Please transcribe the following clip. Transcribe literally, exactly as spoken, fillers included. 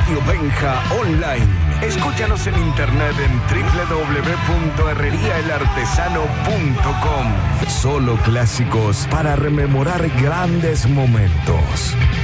Radio Benja Online. Escúchanos en internet en doble u doble u doble u punto herrería el artesano punto com. Solo clásicos para rememorar grandes momentos.